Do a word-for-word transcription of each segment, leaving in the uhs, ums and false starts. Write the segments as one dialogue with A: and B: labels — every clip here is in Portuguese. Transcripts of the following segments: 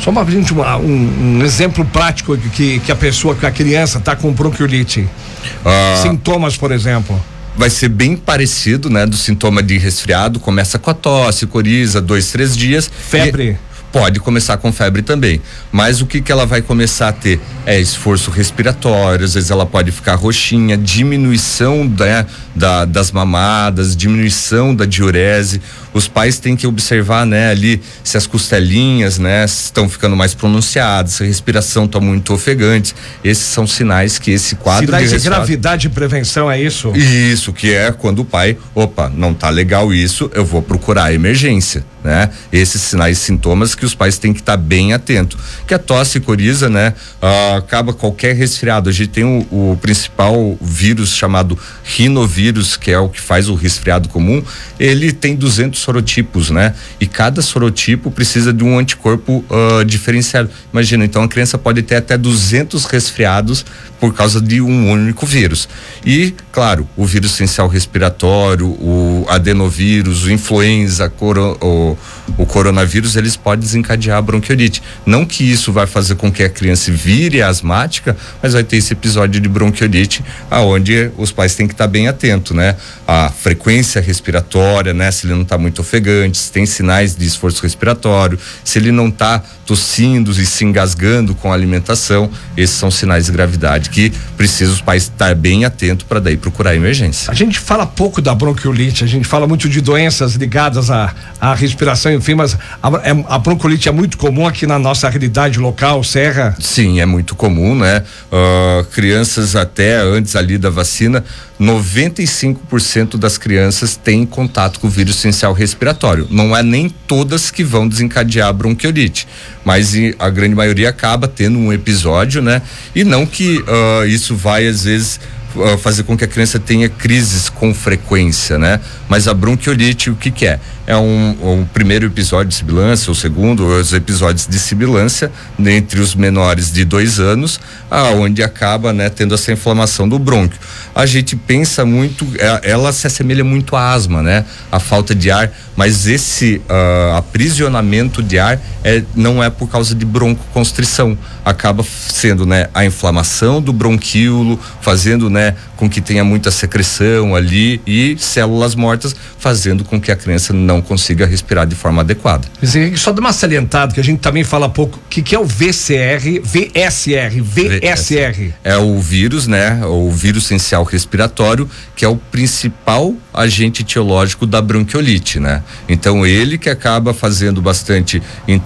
A: Só uma, uma, um, um exemplo prático que, que a pessoa, que a criança está com bronquiolite. Ah, sintomas, por exemplo.
B: Vai ser bem parecido, né? Do sintoma de resfriado, começa com a tosse, coriza, dois, três dias.
A: Febre.
B: Pode começar com febre também, mas o que que ela vai começar a ter é esforço respiratório, às vezes ela pode ficar roxinha, diminuição da, da, das mamadas, diminuição da diurese. Os pais têm que observar, né, ali se as costelinhas, né, estão ficando mais pronunciadas, se a respiração está muito ofegante. Esses são sinais que esse quadro
A: sinais
B: de,
A: de gravidade e prevenção, é isso?
B: Isso, que é quando o pai, opa, não tá legal isso, eu vou procurar a emergência, né? Esses sinais e sintomas que os pais têm que estar tá bem atento. Que a tosse e coriza, né, ah, acaba qualquer resfriado. A gente tem o, o principal vírus chamado rinovírus, que é o que faz o resfriado comum. Ele tem duzentos sorotipos, né? E cada sorotipo precisa de um anticorpo uh, diferenciado. Imagina, então a criança pode ter até duzentos resfriados por causa de um único vírus. E, claro, o vírus essencial respiratório, o adenovírus, o influenza, coro, o, o coronavírus, eles podem desencadear a bronquiolite. Não que isso vai fazer com que a criança vire asmática, mas vai ter esse episódio de bronquiolite, aonde os pais têm que estar bem atentos, né? A frequência respiratória, né? Se ele não está muito ofegante, se tem sinais de esforço respiratório, se ele não está tossindo e se engasgando com a alimentação, esses são sinais de gravidade que precisa os pais estar bem atentos para daí procurar a emergência.
A: A gente fala pouco da bronquiolite, a gente fala muito de doenças ligadas à, à respiração, enfim, mas a, a bronquiolite é muito comum aqui na nossa realidade local, Serra?
B: Sim, é muito comum, né? Uh, crianças até antes ali da vacina, noventa e cinco por cento das crianças têm contato com o vírus essencial respiratório. Não é nem todas que vão desencadear a bronquiolite, mas a grande maioria acaba tendo um episódio, né? E não que uh, isso vai às vezes uh, fazer com que a criança tenha crises com frequência, né? Mas a bronquiolite, o que que é? É um, um primeiro episódio de sibilância, o segundo, os episódios de sibilância entre os menores de dois anos, aonde acaba, né, tendo essa inflamação do brônquio. A gente pensa muito, ela se assemelha muito à asma, né? A falta de ar, mas esse uh, aprisionamento de ar é, não é por causa de broncoconstrição, acaba sendo, né, a inflamação do bronquíolo, fazendo, né, com que tenha muita secreção ali e células mortas, fazendo com que a criança não não consiga respirar de forma adequada.
A: Só dá uma salientada que a gente também fala pouco, que que é o V C R, V S R, V S R.
B: É o vírus, né? O vírus essencial respiratório, que é o principal agente etiológico da bronquiolite, né? Então ele que acaba fazendo bastante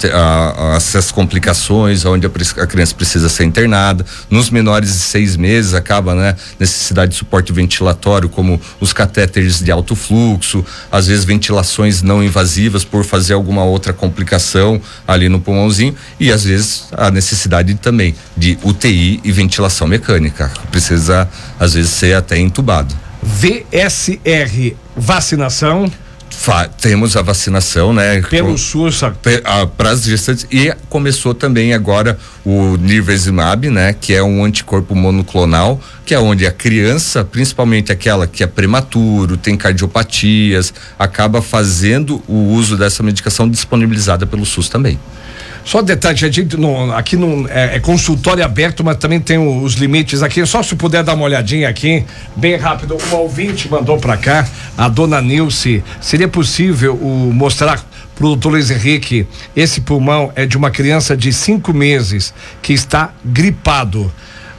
B: uh, essas complicações, onde a, a criança precisa ser internada. Nos menores de seis meses acaba, né? Necessidade de suporte ventilatório, como os catéteres de alto fluxo, às vezes ventilações não invasivas por fazer alguma outra complicação ali no pulmãozinho, e às vezes a necessidade também de U T I e ventilação mecânica, precisa às vezes ser até entubado.
A: V S R, vacinação.
B: Fa- temos a vacinação, né?
A: Pelo SUS.
B: Para as gestantes, e começou também agora o nirsevimab, né? Que é um anticorpo monoclonal, que é onde a criança, principalmente aquela que é prematuro, tem cardiopatias, acaba fazendo o uso dessa medicação disponibilizada pelo SUS também.
A: Só detalhe, a gente não, aqui não é, é consultório aberto, mas também tem os limites aqui. Só se puder dar uma olhadinha aqui, bem rápido. Um ouvinte mandou para cá, a dona Nilce, seria possível o, mostrar pro doutor Luiz Henrique, esse pulmão é de uma criança de cinco meses que está gripado.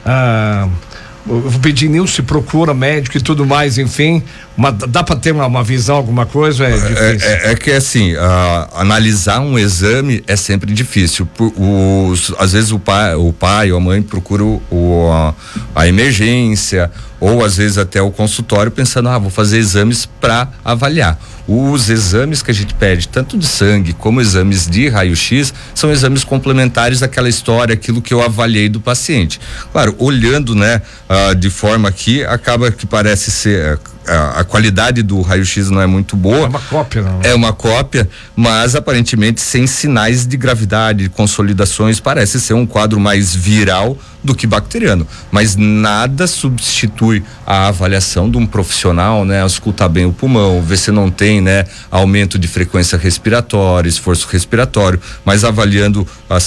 A: Ah, eu vou pedir, Nilce, procura médico e tudo mais, enfim, uma, dá para ter uma, uma visão, alguma coisa? É difícil.
B: É, é, é que assim, uh, analisar um exame é sempre difícil. Por, os, às vezes o pai, o pai ou a mãe procura o, o, a, a emergência, ou às vezes até o consultório pensando, ah, vou fazer exames para avaliar. Os exames que a gente pede, tanto de sangue como exames de raio-x, são exames complementares daquela história, aquilo que eu avaliei do paciente. Claro, olhando, né, uh, de forma que acaba que parece ser uh, a, a qualidade do raio-x não é muito boa.
A: É uma cópia, não?
B: É uma cópia, mas aparentemente sem sinais de gravidade, de consolidações, parece ser um quadro mais viral do que bacteriano, mas nada substitui a avaliação de um profissional, né? Escutar bem o pulmão, ver se não tem, né, aumento de frequência respiratória, esforço respiratório, mas avaliando a